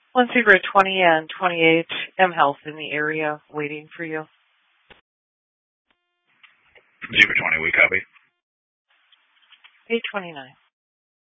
1020 and 28 M Health in the area waiting for you. 020, we copy. 829.